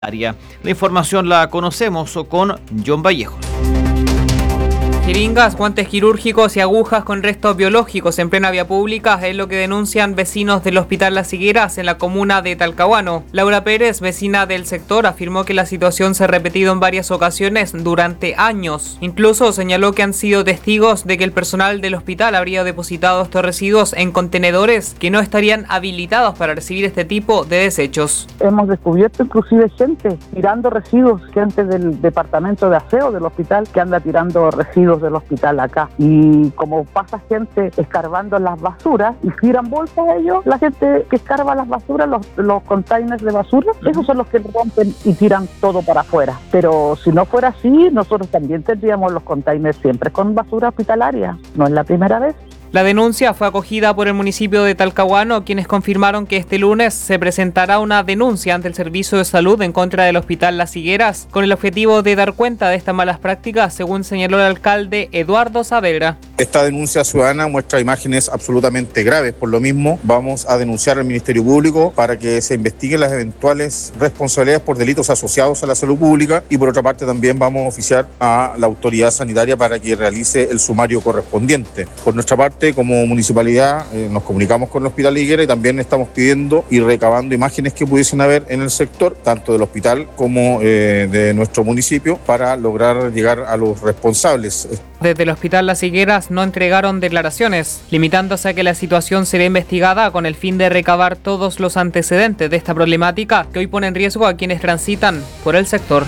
La información la conocemos con John Vallejo. Jeringas, guantes quirúrgicos y agujas con restos biológicos en plena vía pública es lo que denuncian vecinos del Hospital Las Higueras en la comuna de Talcahuano. Laura Pérez, vecina del sector, afirmó que la situación se ha repetido en varias ocasiones durante años. Incluso señaló que han sido testigos de que el personal del hospital habría depositado estos residuos en contenedores que no estarían habilitados para recibir este tipo de desechos. Hemos descubierto inclusive gente tirando residuos, gente del departamento de aseo del hospital que anda tirando residuos del hospital acá, y como pasa gente escarbando las basuras y tiran bolsas a ellos, la gente que escarba las basuras, los containers de basura, esos son los que rompen y tiran todo para afuera. Pero si no fuera así, nosotros también tendríamos los containers siempre con basura hospitalaria, no es la primera vez. La denuncia fue acogida por el municipio de Talcahuano, quienes confirmaron que este lunes se presentará una denuncia ante el Servicio de Salud en contra del Hospital Las Higueras, con el objetivo de dar cuenta de estas malas prácticas, según señaló el alcalde Eduardo Saavedra. Esta denuncia ciudadana muestra imágenes absolutamente graves. Por lo mismo, vamos a denunciar al Ministerio Público para que se investiguen las eventuales responsabilidades por delitos asociados a la salud pública, y por otra parte también vamos a oficiar a la autoridad sanitaria para que realice el sumario correspondiente. Por nuestra parte, como municipalidad, nos comunicamos con el Hospital Higuera y también estamos pidiendo y recabando imágenes que pudiesen haber en el sector, tanto del hospital como de nuestro municipio, para lograr llegar a los responsables. Desde el Hospital Las Higueras no entregaron declaraciones, limitándose a que la situación será investigada con el fin de recabar todos los antecedentes de esta problemática que hoy pone en riesgo a quienes transitan por el sector.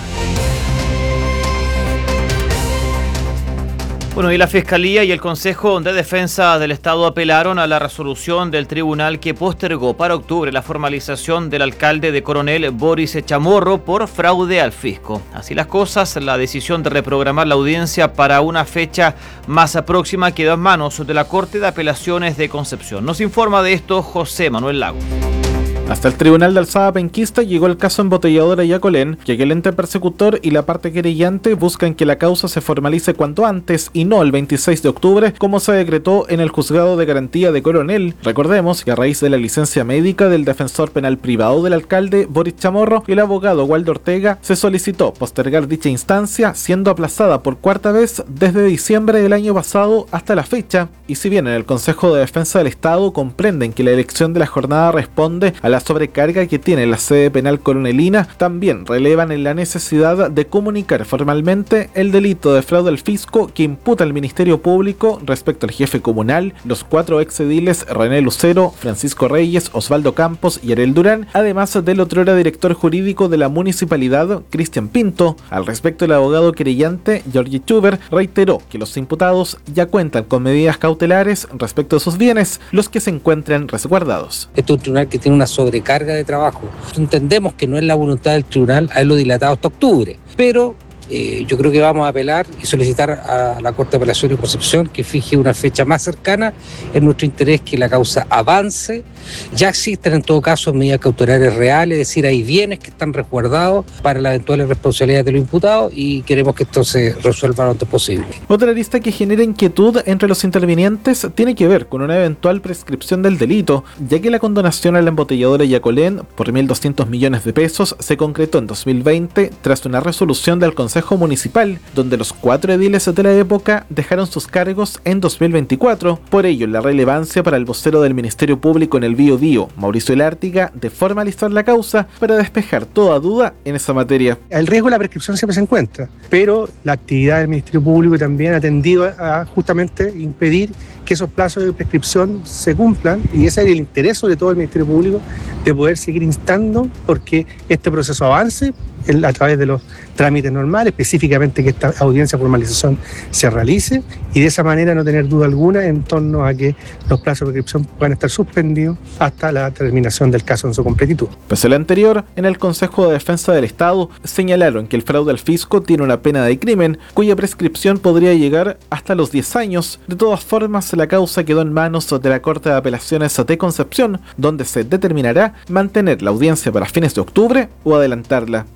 Bueno, y la Fiscalía y el Consejo de Defensa del Estado apelaron a la resolución del tribunal que postergó para octubre la formalización del alcalde de Coronel, Boris Chamorro, por fraude al fisco. Así las cosas, la decisión de reprogramar la audiencia para una fecha más próxima quedó en manos de la Corte de Apelaciones de Concepción. Nos informa de esto José Manuel Lago. Hasta el Tribunal de Alzada Penquista llegó el caso Embotelladora Yacolén, ya que el ente persecutor y la parte querellante buscan que la causa se formalice cuanto antes y no el 26 de octubre, como se decretó en el Juzgado de Garantía de Coronel. Recordemos que a raíz de la licencia médica del defensor penal privado del alcalde, Boris Chamorro, y el abogado Waldo Ortega, se solicitó postergar dicha instancia, siendo aplazada por cuarta vez desde diciembre del año pasado hasta la fecha. Y si bien en el Consejo de Defensa del Estado comprenden que la elección de la jornada responde a la sobrecarga que tiene la sede penal coronelina, también relevan en la necesidad de comunicar formalmente el delito de fraude al fisco que imputa el Ministerio Público respecto al jefe comunal, los 4 exediles René Lucero, Francisco Reyes, Osvaldo Campos y Ariel Durán, además del otrora director jurídico de la municipalidad, Cristian Pinto. Al respecto, el abogado querellante, Georgie Chuber, reiteró que los imputados ya cuentan con medidas cautelares respecto a sus bienes, los que se encuentran resguardados. Este es un tribunal que tiene una sobrecarga de trabajo. Entendemos que no es la voluntad del tribunal haberlo dilatado hasta octubre, pero yo creo que vamos a apelar y solicitar a la Corte de Apelaciones de Concepción que fije una fecha más cercana. En nuestro interés que la causa avance. Ya existen en todo caso medidas cautelares reales, es decir, hay bienes que están resguardados para las eventuales responsabilidades de los imputados y queremos que esto se resuelva lo antes posible. Otra arista que genera inquietud entre los intervinientes tiene que ver con una eventual prescripción del delito, ya que la condonación a la embotelladora Yacolén por 1.200 millones de pesos se concretó en 2020 tras una resolución del Consejo Municipal, donde los 4 ediles de la época dejaron sus cargos en 2024. Por ello, la relevancia para el vocero del Ministerio Público en el Biobío, Mauricio Elártiga, de formalizar la causa para despejar toda duda en esa materia. El riesgo de la prescripción siempre se encuentra, pero la actividad del Ministerio Público también ha tendido a justamente impedir que esos plazos de prescripción se cumplan, y ese es el interés sobre todo del Ministerio Público, de poder seguir instando porque este proceso avance a través de los trámites normales, específicamente que esta audiencia de formalización se realice, y de esa manera no tener duda alguna en torno a que los plazos de prescripción puedan estar suspendidos hasta la terminación del caso en su completitud. Pese a lo anterior, en el Consejo de Defensa del Estado señalaron que el fraude al fisco tiene una pena de crimen, cuya prescripción podría llegar hasta los 10 años. De todas formas, la causa quedó en manos de la Corte de Apelaciones de Concepción, donde se determinará mantener la audiencia para fines de octubre o adelantarla.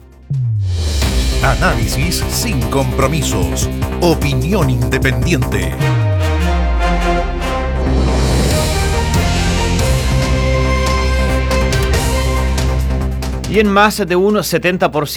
Análisis sin compromisos. Opinión independiente. Y en más de un 70%